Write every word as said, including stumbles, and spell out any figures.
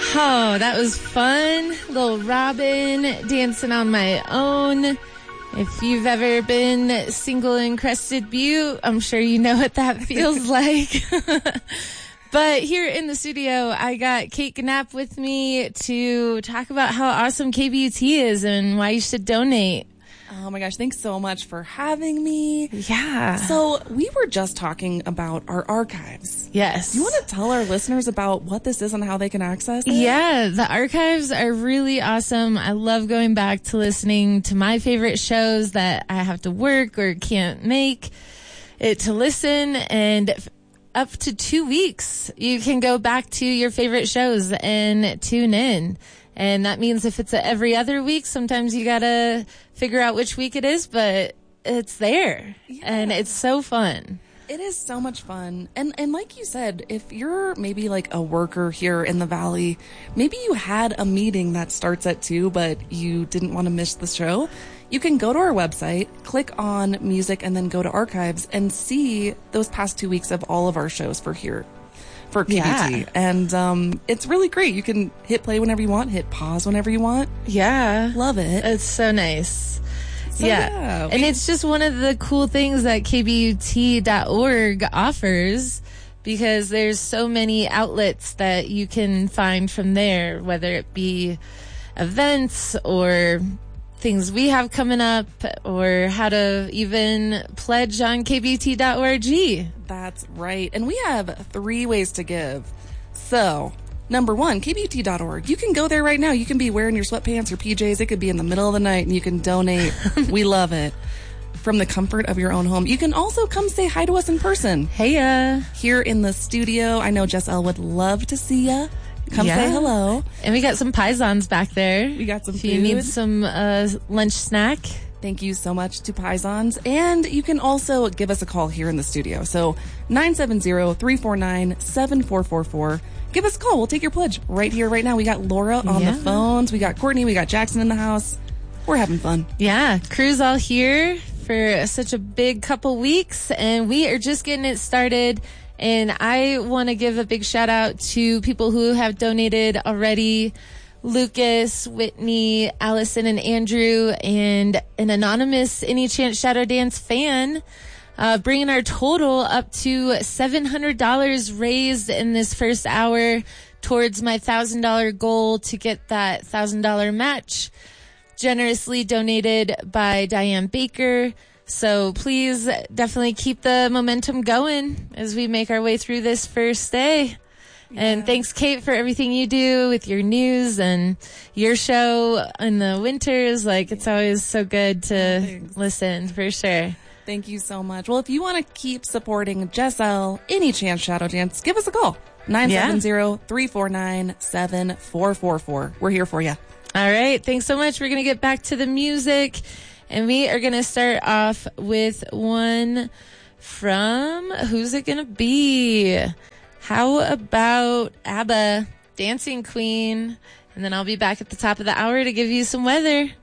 Oh, that was fun. Little Robin dancing on my own. If you've ever been single in Crested Butte, I'm sure you know what that feels like. But here in the studio, I got Kate Knapp with me to talk about how awesome K B U T is and why you should donate. Oh my gosh, thanks so much for having me. Yeah. So we were just talking about our archives. Yes. You want to tell our listeners about what this is and how they can access it? Yeah, the archives are really awesome. I love going back to listening to my favorite shows that I have to work or can't make it to listen, and up to two weeks you can go back to your favorite shows and tune in. And that means if it's a every other week, sometimes you gotta figure out which week it is, but it's there. Yeah. And it's so fun. It is so much fun. And and like you said, if you're maybe like a worker here in the Valley, maybe you had a meeting that starts at two, but you didn't want to miss the show, you can go to our website, click on music, and then go to archives and see those past two weeks of all of our shows for here. For K B T. Yeah. And um, it's really great. You can hit play whenever you want, hit pause whenever you want. Yeah. Love it. It's so nice. So, yeah. yeah we- and it's just one of the cool things that K B U T dot org offers, because there's so many outlets that you can find from there, whether it be events or things we have coming up, or how to even pledge on K B U T dot org. That's right. And we have three ways to give. So, number one, K B U T dot org. You can go there right now. You can be wearing your sweatpants or P Js. It could be in the middle of the night and you can donate. We love it. From the comfort of your own home. You can also come say hi to us in person. Hey, uh. Here in the studio. I know Jess L would love to see ya. Come yeah. say hello. And we got some Pisons back there. We got some if food. you need some uh, lunch snack. Thank you so much to Pisons. And you can also give us a call here in the studio. So nine seven zero, three four nine, seven four four four. Give us a call. We'll take your pledge right here, right now. We got Laura on yeah. the phones. We got Courtney. We got Jackson in the house. We're having fun. Yeah. Crew's all here for such a big couple weeks, and we are just getting it started. And I want to give a big shout out to people who have donated already. Lucas, Whitney, Allison, and Andrew, and an anonymous Any Chance Shadow Dance fan, uh, bringing our total up to seven hundred dollars raised in this first hour towards my one thousand dollars goal to get that one thousand dollars match, generously donated by Diane Baker. So please definitely keep the momentum going as we make our way through this first day. Yeah. And thanks, Kate, for everything you do with your news and your show in the winters. Like, it's always so good to oh, listen, for sure. Thank you so much. Well, if you want to keep supporting Jess L, Any Chance Shadow Dance, give us a call. nine seven zero, three four nine, seven four four four. We're here for you. All right. Thanks so much. We're going to get back to the music. And we are going to start off with one from, who's it going to be? How about ABBA, Dancing Queen? And then I'll be back at the top of the hour to give you some weather.